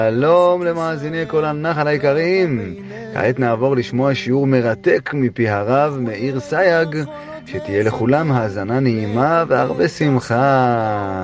שלום למאזיני כל הנחל היקרים. כעת נעבור לשמוע שיעור מרתק מפי הרב מאיר סייג, שתהיה לכולם האזנה נעימה והרבה שמחה.